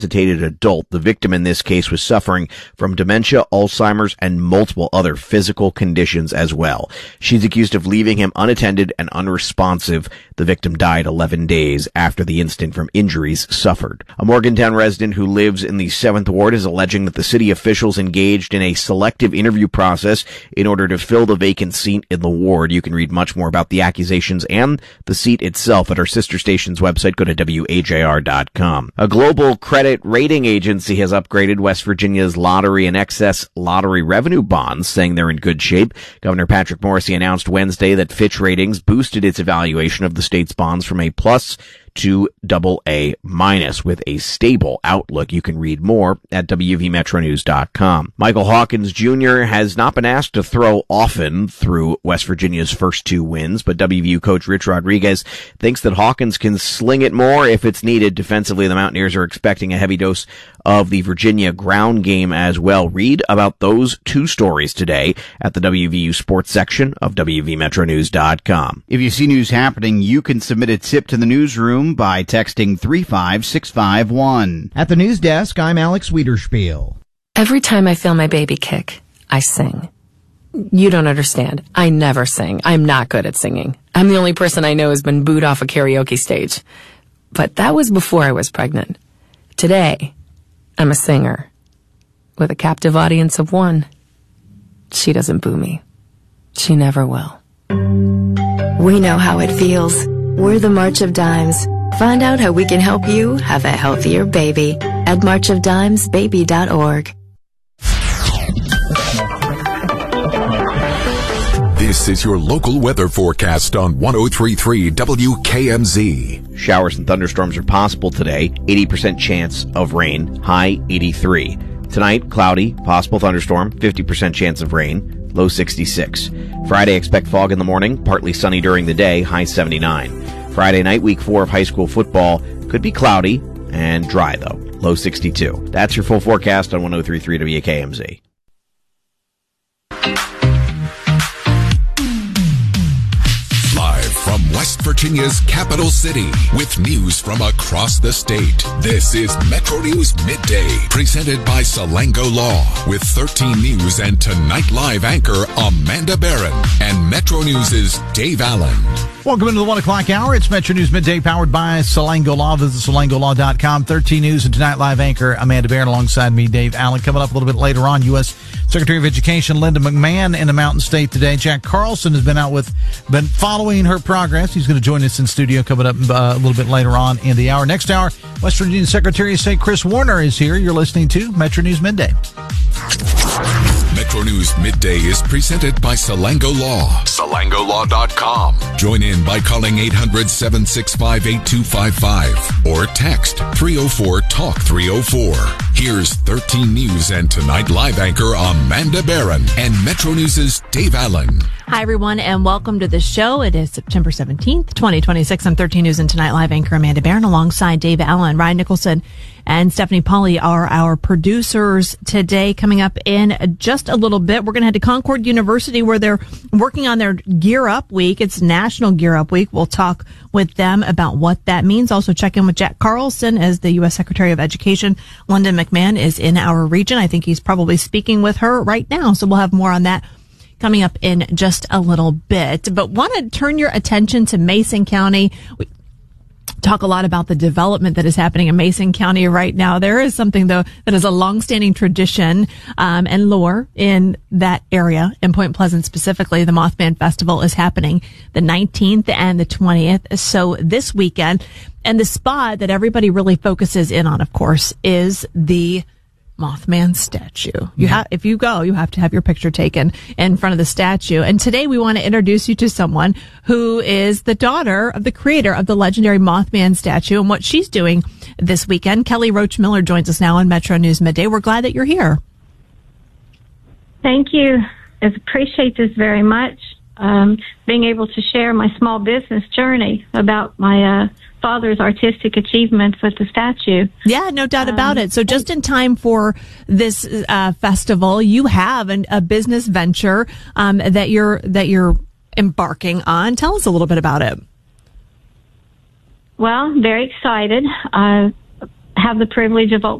incapacitated adult. The victim in this case was suffering from dementia, Alzheimer's, and multiple other physical conditions as well. She's accused of leaving him unattended and unresponsive. The victim died 11 days after the incident from injuries suffered. A Morgantown resident who lives in the 7th Ward is alleging that the city officials engaged in a selective interview process in order to fill the vacant seat in the ward. You can read much more about the accusations and the seat itself at our sister station's website. Go to WAJR.com. A global credit rating agency has upgraded West Virginia's lottery and excess lottery revenue bonds, saying they're in good shape. Governor Patrick Morrisey announced Wednesday that Fitch Ratings boosted its evaluation of the state's bonds from A+ to AA- with a stable outlook. You can read more at WVMetroNews.com. Michael Hawkins Jr. has not been asked to throw often through West Virginia's first 2 wins, but WVU coach Rich Rodriguez thinks that Hawkins can sling it more if it's needed. Defensively, the Mountaineers are expecting a heavy dose of the Virginia ground game as well. Read about those 2 stories today at the WVU sports section of WVMetroNews.com. If you see news happening, you can submit a tip to the newsroom by texting 35651. At the news desk, I'm Alex Wiederspiel. Every time I feel my baby kick, I sing. You don't understand. I never sing. I'm not good at singing. I'm the only person I know who's been booed off a karaoke stage. But that was before I was pregnant. Today, I'm a singer with a captive audience of 1. She doesn't boo me. She never will. We know how it feels. We're the March of Dimes. Find out how we can help you have a healthier baby at marchofdimesbaby.org. This is your local weather forecast on 103.3 WKMZ. Showers and thunderstorms are possible today. 80% chance of rain. High 83. Tonight, cloudy, possible thunderstorm, 50% chance of rain. Low 66. Friday, expect fog in the morning, partly sunny during the day. High 79. Friday night, week 4 of high school football, could be cloudy and dry though. Low 62. That's your full forecast on 103.3 WKMZ. Live from West Virginia's capital city with news from across the state. This is Metro News Midday, presented by Salango Law, with 13 News and Tonight Live anchor Amanda Barron and Metro News' Dave Allen. Welcome into the 1 o'clock hour. It's Metro News Midday, powered by Salango Law. Visit SalangoLaw.com. 13 News and Tonight Live anchor Amanda Barron alongside me, Dave Allen. Coming up a little bit later on, U.S. Secretary of Education Linda McMahon in the Mountain State today. Jack Carlson has been following her progress. He's going to join us in studio coming up a little bit later on in the hour. Next hour, West Virginia Secretary of State Chris Warner is here. You're listening to Metro News Midday. Metro News Midday is presented by Salango Law. SalangoLaw.com. Join in by calling 800-765-8255 or text 304-TALK-304. Here's 13 News and Tonight Live anchor Amanda Barron and Metro News' Dave Allen. Hi, everyone, and welcome to the show. It is September 17th, 2026. I'm 13 News and Tonight Live anchor Amanda Barron alongside Dave Allen. Ryan Nicholson and Stephanie Pauly are our producers today. Coming up in just a little bit, we're going to head to Concord University where they're working on their Gear Up Week. It's National Gear Up Week. We'll talk with them about what that means. Also check in with Jack Carlson as the U.S. Secretary of Education. Linda McMahon is in our region. I think he's probably speaking with her right now. So we'll have more on that coming up in just a little bit. But want to turn your attention to Mason County. We talk a lot about the development that is happening in Mason County right now. There is something, though, that is a longstanding tradition and lore in that area, in Point Pleasant specifically. The Mothman Festival is happening the 19th and the 20th. So this weekend, and the spot that everybody really focuses in on, of course, is the Mothman statue. If you go, you have to have your picture taken in front of the statue. And today we want to introduce you to someone who is the daughter of the creator of the legendary Mothman statue and what she's doing this weekend. Kelly Roach Miller joins us now on Metro News Midday. We're glad that you're here. Thank you. I appreciate this very much. Being able to share my small business journey about my father's artistic achievements with the statue. Yeah, no doubt about it. So just in time for this festival, you have a business venture that you're embarking on. Tell us a little bit about it. Well, very excited. have the privilege of